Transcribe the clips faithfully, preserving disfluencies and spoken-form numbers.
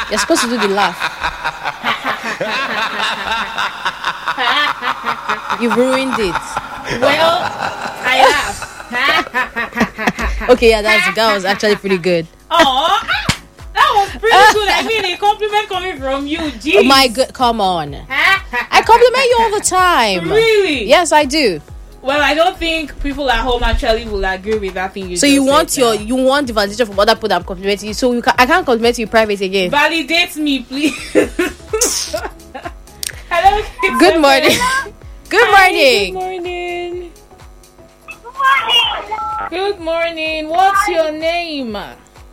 You're supposed to do the laugh. You've ruined it. Well, I laugh. Okay, yeah, that's that was actually pretty good. Oh, that was pretty good. I mean, a compliment coming from you. Jeez. Oh my god, come on. I compliment you all the time. Really? Yes, I do. Well, I don't think people at home actually will agree with that thing you So just you want said your now. you want the validation from other people that I'm complimenting you. So you can, I can't compliment you in private again. Validate me, please. Hello. Kids. Good morning. Good Hi, morning. Good morning. Good morning. What's your name? My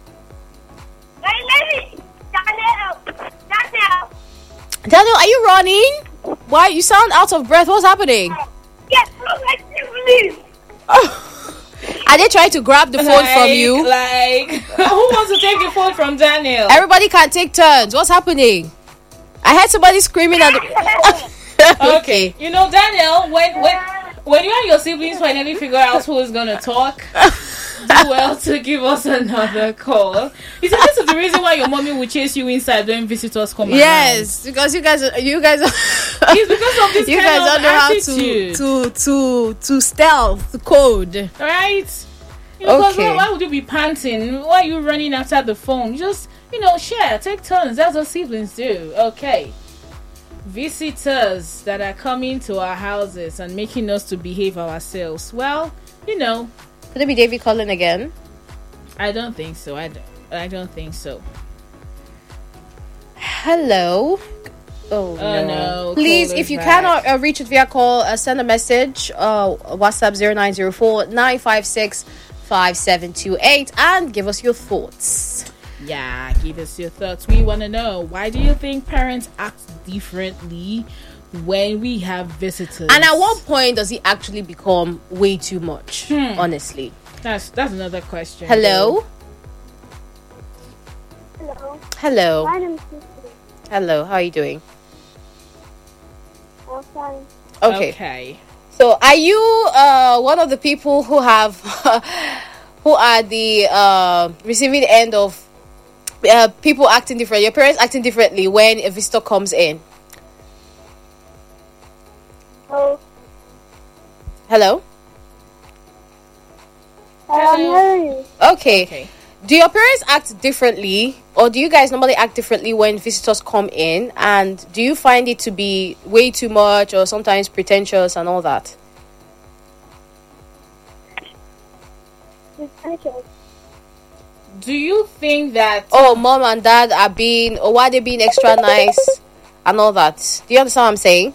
name is Daniel. Daniel. Daniel, are you running? Why you sound out of breath? What's happening? Yes, like please. Are they trying to grab the phone Like- from you? Like, who wants to take the phone from Daniel? Everybody can take turns. What's happening? I heard somebody screaming at the Okay. You know, Daniel, when when when you and your siblings finally figure out who is gonna talk, do well to give us another call. You see, this is the reason why your mommy will chase you inside when visitors come Yes, because you guys are- you guys are- around. It's because of this you kind guys of don't know how to attitude, to to to stealth to code. right? You know, 'cause Okay. why, why would you be panting? Why are you running after the phone? You just, you know, share, take turns. That's what siblings do. Okay. Visitors that are coming to our houses and making us to behave ourselves. Well, you know, Could it be Davy calling again? I don't think so. I don't. I don't think so. Hello. Oh, Oh, no. no. Please, Call if us you back. cannot uh, reach it via call, uh, send a message. Uh, WhatsApp zero nine zero four nine five six five seven two eight and give us your thoughts. Yeah, give us your thoughts. We want to know, why do you think parents act differently when we have visitors? And at what point does it actually become way too much? Hmm. Honestly. That's that's another question. Hello. Hello. Hello. My name is Cynthia. Hello. How are you doing? I'm fine. Okay. Okay. So, are you uh one of the people who have who are the uh receiving end of uh, people acting different? Your parents acting differently when a visitor comes in? Oh, Hello. I'm hearing you. Okay. Okay. Do your parents act differently, or do you guys normally act differently when visitors come in? And do you find it to be way too much, or sometimes pretentious and all that? It's Rachel. Do you think that? Oh, mom and dad are being, or why they being extra nice and all that? Do you understand what I'm saying?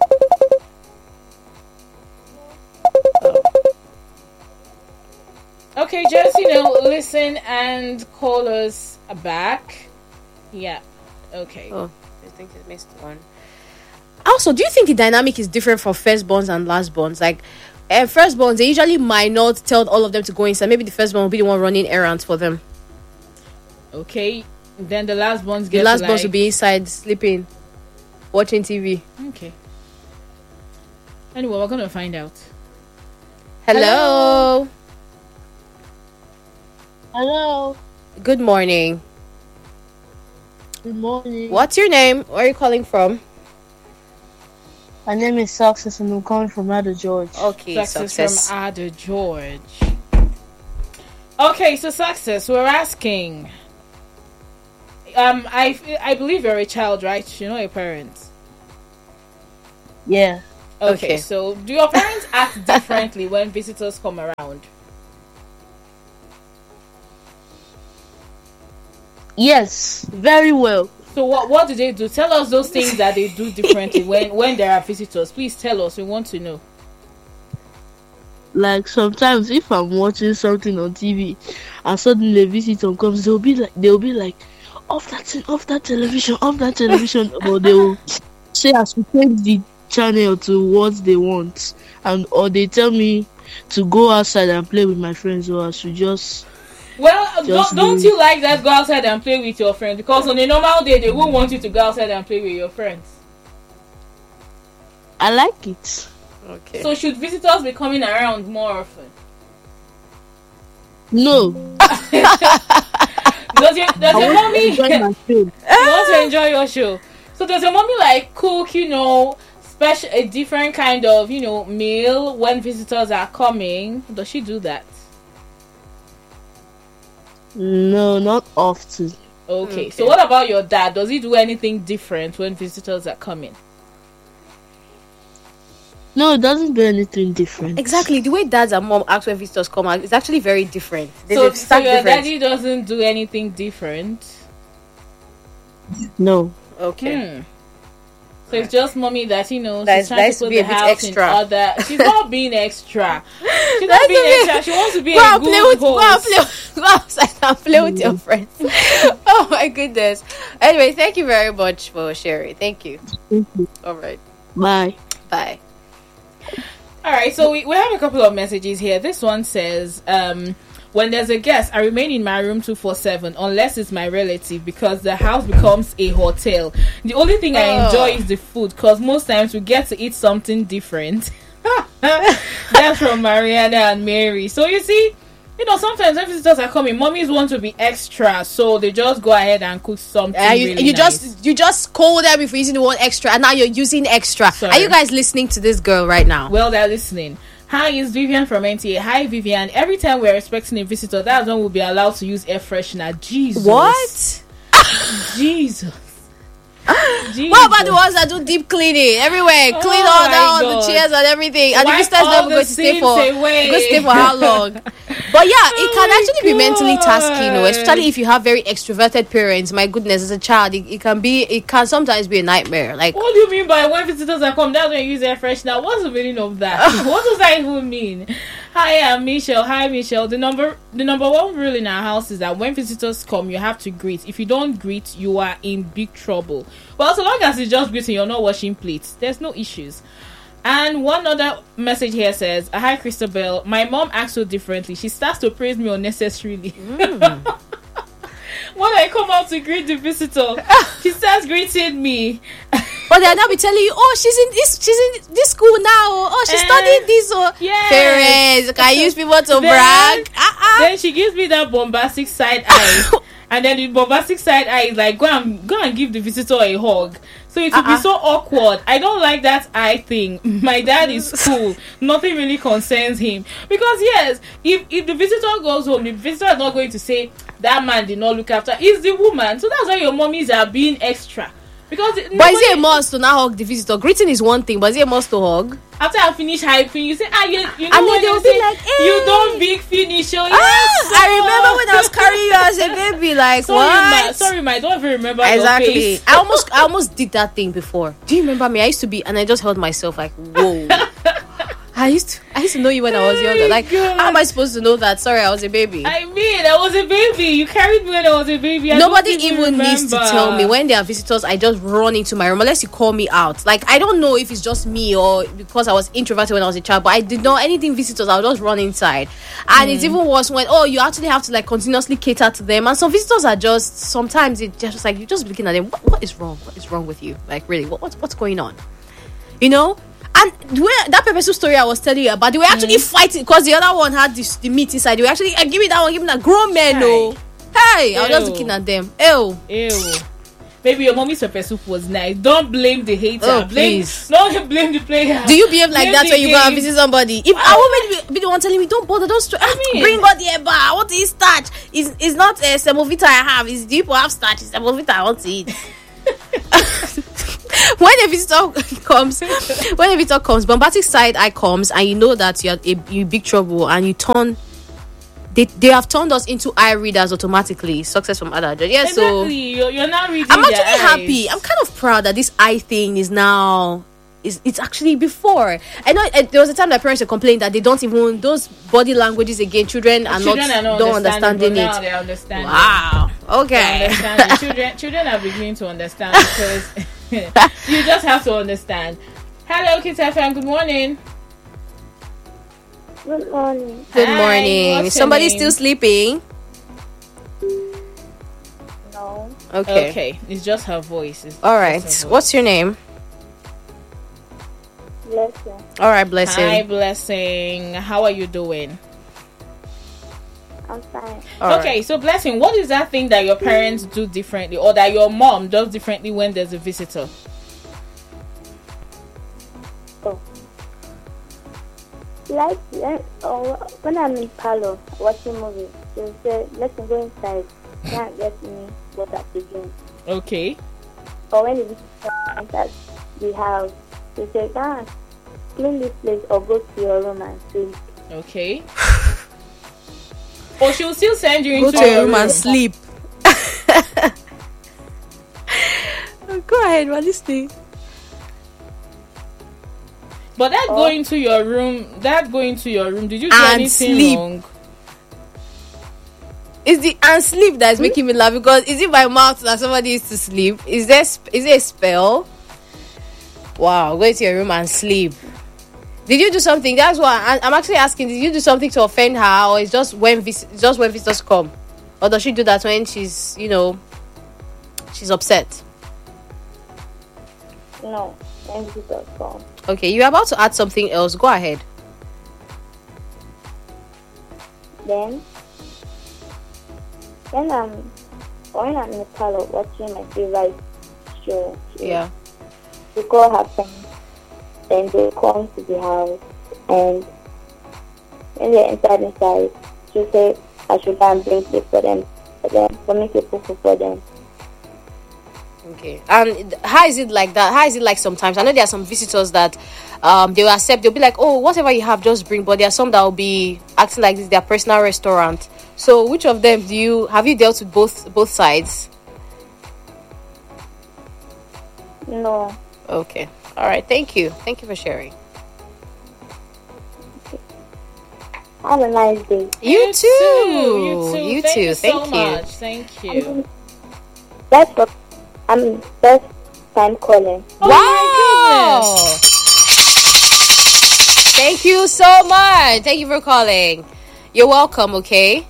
Okay, just, you know, listen and call us back. Yeah. Okay. Oh, I think I missed one. Also, do you think the dynamic is different for firstborns and lastborns? Like, uh, firstborns, they usually might not tell all of them to go inside. Maybe the firstborn will be the one running errands for them. Okay. Then the last ones The get last to, boss like... will be inside sleeping, watching T V. Okay. Anyway, we're gonna find out. Hello. Hello. Good morning. Good morning. What's your name? Where are you calling from? My name is Success and I'm calling from Ada George. Okay, Success, success. from Ada George. Okay, so Success, we're asking. Um, I I believe you're a child, right? You know your parents. Yeah. Okay, Okay. so do your parents act differently when visitors come around? Yes, very well. So what what do they do? Tell us those things that they do differently when when there are visitors. Please tell us. We want to know. Like sometimes if I'm watching something on T V and suddenly a visitor comes, they'll be like they'll be like, off that t- off that television, off that television, or they will say I should change the channel to what they want, and or they tell me to go outside and play with my friends, or I should just Well, don't, Just don't leave. you like that? Go outside and play with your friends, because on a normal day they won't want you to go outside and play with your friends. I like it. Okay. So should visitors be coming around more often? No, Does your does I your want to mommy enjoy you my food. want to enjoy your show? So does your mommy like cook, you know, special a different kind of, you know, meal when visitors are coming? Does she do that? No, not often. Okay. Okay. So what about your dad? Does he do anything different when visitors are coming? No, it doesn't do anything different. Exactly. The way dads and mom act when visitors come out is actually very different. There's So, a so stark your difference. daddy doesn't do anything different. No. Okay. Hmm. So it's just mommy that, you know, That's she's trying nice to to put be a the bit house extra. in order. She's not being extra. She's That's not being a bit- extra. She wants to be Go a and play good with go and host. play go outside and play with your friends. Oh my goodness. Anyway, thank you very much for sharing. Thank you. Thank you. All right. Bye. Bye. All right, so we, we have a couple of messages here. This one says, um, when there's a guest, I remain in my room two four seven unless it's my relative because the house becomes a hotel. The only thing I Oh. enjoy is the food because most times we get to eat something different. That's from Mariana and Mary. So you see, you know, sometimes when visitors are coming, mommies want to be extra, so they just go ahead and cook something. Uh, you really you nice. just you just scold them for using the word extra, and now you're using extra. Sorry. Are you guys listening to this girl right now? Well, they're listening. Hi, it's Vivian from N T A. Hi, Vivian. Every time we're expecting a visitor, that's when we'll be allowed to use air freshener. Jesus. What? Jesus. Jesus. What about the ones that do deep cleaning everywhere? Oh Clean all my down God. the chairs and everything, and Wipe the visitors all never the going to stay sins for away. go stay for how long? But yeah, it Oh can my actually be mentally tasking, you know, God. especially if you have very extroverted parents. My goodness, as a child, it, it can be it can sometimes be a nightmare. Like, What do you mean by when visitors are come? That's when you use air freshener. What's the meaning of that? What does that even mean? Hi, I'm Michelle. Hi, Michelle. The number the number one rule in our house is that when visitors come, you have to greet. If you don't greet, you are in big trouble. Well, so long as it's just greeting, you're not washing plates. There's no issues. And one other message here says, hi, Christabel. My mom acts so differently. She starts to praise me unnecessarily. mm. When I come out to greet the visitor, she starts greeting me. But they'll now be telling you, oh, she's in this, she's in this school now. Oh, she's Eh, studying this. Oh, yes. parents, can use people to Then- brag. Uh-uh. Then she gives me that bombastic side eye. And then the bombastic side eye is like, go and go and give the visitor a hug. So it will Uh-uh. be so awkward. I don't like that eye thing. My dad is cool. Nothing really concerns him. Because yes, if, if the visitor goes home, the visitor is not going to say that man did not look after. It's the woman. So that's why your mommies are being extra. Because But is it a must to now hug the visitor? Greeting is one thing, but is it a must to hug? after I finish hyping, you say, ah, you, you know And then when they'll they be say, like, you "Hey." don't big finish. Oh, Ah, yes, I remember when I was carrying you as a baby. Like, Sorry, what? ma. Sorry, ma. I don't even remember your Exactly. face. I almost, I almost did that thing before. Do you remember me? I used to be, and I just held myself like, whoa. I used to, I used to know you when I was Oh younger. my Like, God. how am I supposed to know that? Sorry, I was a baby. I mean, I was a baby. You carried me when I was a baby. I Nobody don't even needs to remember. tell me when there are visitors. I just run into my room unless you call me out. Like, I don't know if it's just me or because I was introverted when I was a child, but I did not anything visitors. I'll just run inside, and it's even worse when oh you actually have to like continuously cater to them. And some visitors are just sometimes it's just like you're just looking at them. What, what is wrong? What is wrong with you? Like really, what, what's what's going on? You know. And where that pepper soup story I was telling you about, they were actually fighting because the other one had this, the meat inside. They were actually, uh, give me that one, give me that. Grown men, no. Hey, I was just Ew. looking at them. Ew. Ew. Maybe your mommy's pepper soup was nice. Don't blame the hater. Oh, blame, please. don't blame the player. Do you behave like Blame that the when you go and game. visit somebody? If I won't be, be the one telling me, don't bother, don't str- I mean- bring God the eba. I want to eat starch. It's, it's not a uh, semovita I have. It's do people have starch? It's semovita I want to eat. When a visitor comes, when a visitor comes, bombastic side eye comes, and you know that you're a, you big trouble, and you turn. They, they have turned us into eye readers automatically. Success from other judges. Yeah, Exactly. so You're, you're not reading I'm their actually eyes. happy. I'm kind of proud that this eye thing is now is it's actually before. I know uh, there was a time that parents were complaining that they don't even those body languages again. Children are Children not, are not don't understanding, understanding but now it. they understand. Wow. They Okay. understand. children, children are beginning to understand because you just have to understand. Hello, Kids F M. Good morning. Good morning. Good Hi, morning. what's your Somebody's name? still sleeping. No. Okay. Okay, it's just her voice. It's All right. just her voice. What's your name? Blessing. All right, blessing. Hi, Blessing. How are you doing? I'm I'm fine. All Okay, right. so Blessing, what is that thing that your parents do differently or that your mom does differently when there's a visitor? Oh. Like, eh, oh, when I'm in parlor watching movies, she'll say, let's go inside. Can't get me water to drink. Okay. Or when the visitor enters the house, she'll say, ah, clean this place or go to your room and sleep. Okay. Or she'll still send you Go into to your your room and sleep. Go ahead, we're listening. But that Oh. going to your room, that going to your room, did you do And anything sleep. wrong? It's the and sleep that is making me laugh because is it my mouth that somebody is to sleep? Is there sp- is it a spell? Wow, go to your room and sleep. Did you do something? That's why I, I'm actually asking. Did you do something to offend her, or it's just when vis- just when visitors come, or does she do that when she's you know she's upset? No, when visitors come. Okay, you're about to add something else. Go ahead. Then, when I'm when I'm in the parlor watching my favorite show, she- Yeah. we call her friends, then they come to the house, and when they enter inside, she say I should go and bring food for them, for them, for me to cook food for them. Okay. And how is it like that? How is it like sometimes? I know there are some visitors that um they will accept. They'll be like, oh, whatever you have, just bring. But there are some that will be acting like this is their personal restaurant. So which of them do you have you dealt with both both sides? No, Okay. All right. Thank you. Thank you for sharing. have a nice day. You, too. You too. You Thank too. you so Thank you. much. Thank you. That's for I'm first time calling. Oh Wow. my goodness. Thank you so much. Thank you for calling. You're welcome. Okay.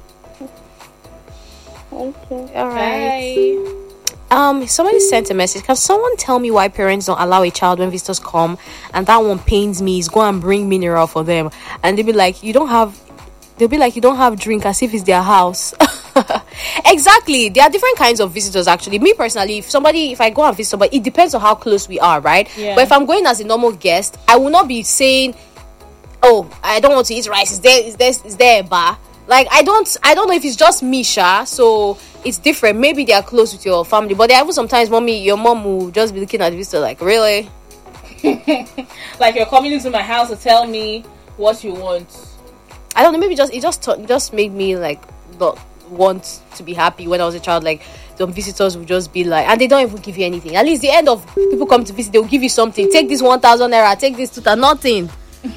Thank you. All right. Bye. Um, somebody sent a message. Can someone tell me why parents don't allow a child when visitors come? And that one pains me. Is go and bring mineral for them, and they'll be like, "You don't have." They'll be like, "You don't have drink," as if it's their house. Exactly. There are different kinds of visitors. Actually, me personally, if somebody, if I go and visit somebody, it depends on how close we are, right? Yeah. But if I'm going as a normal guest, I will not be saying, "Oh, I don't want to eat rice. Is there? Is there? Is there a bar?" Like I don't, I don't know if it's just me, Sha. So it's different. Maybe they are close with your family, but there are even sometimes, mommy, your mom will just be looking at the visitor like, really? Like you're coming into my house to tell me what you want. I don't know. Maybe just it just t- it just made me like not want to be happy when I was a child. Like some visitors would just be like, and they don't even give you anything. At least the end of people come to visit, they will give you something. Take this one thousand naira. Take this two thousand. Nothing.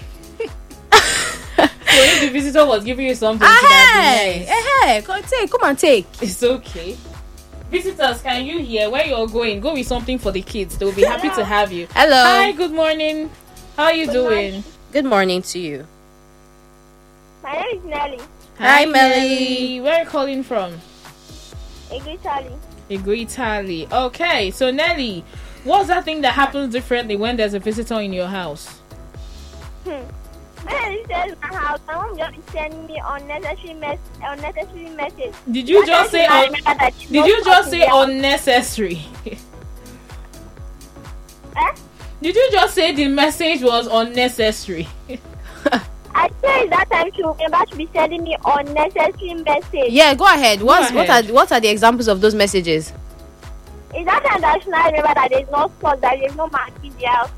So if the visitor was giving you something, it should have been nice. hey, come take, come and take. It's okay. Visitors, can you hear where you're going? Go with something for the kids. They'll be happy to have you. Hello. Hi, good morning. How are you doing? Good morning to you. My name is Nelly. Hi, Melly. Where are you calling from? Italy. Iguitali. Okay, so Nelly, what's that thing that happens differently when there's a visitor in your house? Hmm. When I says my house, my mom just sending me unnecessary mess, unnecessary message. Did you just say I un- remember that she's Did not you just talking say there. unnecessary? Eh? Did you just say the message was unnecessary? I said that time she will remember to be sending me unnecessary message. Yeah, go ahead. What's what ahead. are what are the examples of those messages? Is that time that she now remember that there's no salt, that there's no Maggi in the house?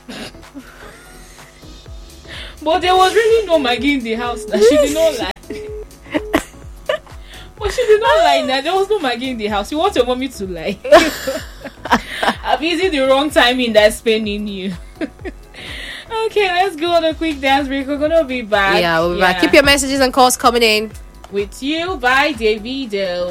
But there was really no Maggie in the house. That she did not lie. But she did not lie. That there was no Maggie in the house. You want your mommy to lie? I'm using the wrong timing that's spending you. Okay, let's go on a quick dance break. We're gonna be back. Yeah, we'll be back. Keep your messages and calls coming in. With you by Davido.